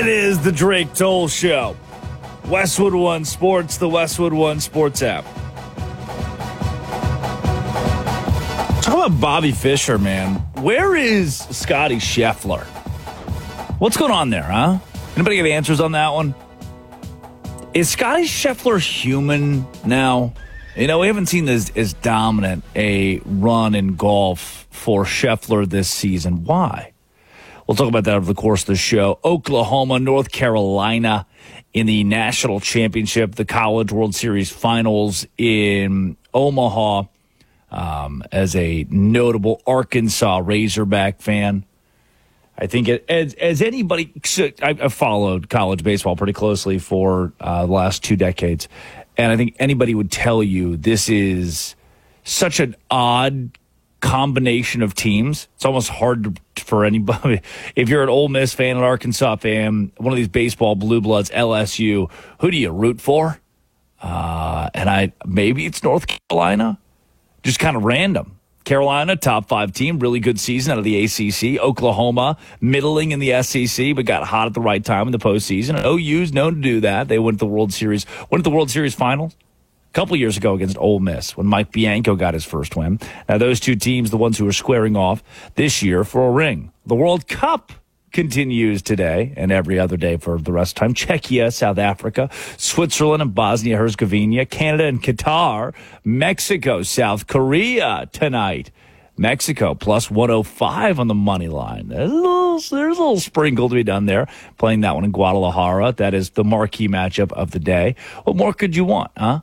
is the Drake Toll Show. Westwood One Sports, the Westwood One Sports app. Talk about Bobby Fischer, man. Where is Scotty Scheffler? What's going on there, huh? Anybody have answers on that one? Is Scotty Scheffler human now? You know, we haven't seen as dominant a run in golf for Scheffler this season. Why? We'll talk about that over the course of the show. Oklahoma, North Carolina in the national championship, the College World Series finals in Omaha. As a notable Arkansas Razorback fan, I think as anybody, I've followed college baseball pretty closely for the last 2 decades, and I think anybody would tell you this is such an odd combination of teams. It's almost hard for anybody. If you're an Ole Miss fan, an Arkansas fan, one of these baseball blue bloods, LSU, who do you root for? Maybe it's North Carolina. Just kind of random. Carolina, top 5 team, really good season out of the ACC. Oklahoma, middling in the SEC, but got hot at the right time in the postseason. And OU's known to do that. They went to the World Series finals a couple years ago against Ole Miss when Mike Bianco got his first win. Now, those two teams, the ones who are squaring off this year for a ring. The World Cup continues today and every other day for the rest of the time. Czechia, South Africa, Switzerland and Bosnia-Herzegovina, Canada and Qatar, Mexico, South Korea tonight. Mexico plus 105 on the money line. There's a little sprinkle to be done there. Playing that one in Guadalajara. That is the marquee matchup of the day. What more could you want, huh?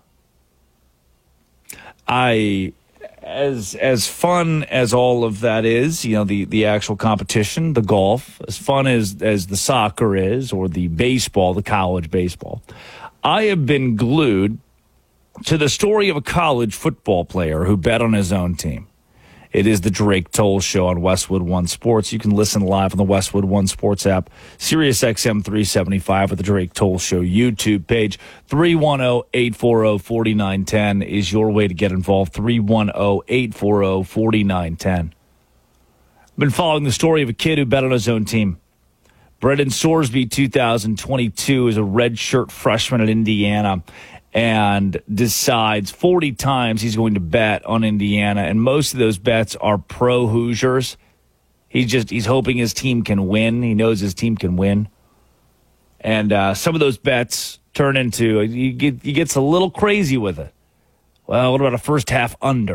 As fun as all of that is, you know, the actual competition, the golf, as fun as the soccer is, or the baseball, the college baseball, I have been glued to the story of a college football player who bet on his own team. It is the Drake Toll Show on Westwood One Sports. You can listen live on the Westwood One Sports app, Sirius XM 375, or the Drake Toll Show YouTube page. 310-840-4910 is your way to get involved. 310-840-4910. Been following the story of a kid who bet on his own team. Brendan Sorsby, 2022, is a redshirt freshman at Indiana, and decides 40 times he's going to bet on Indiana, and most of those bets are pro Hoosiers. He's hoping his team can win. He knows his team can win. And some of those bets turn into, he gets a little crazy with it. Well, what about a first half under?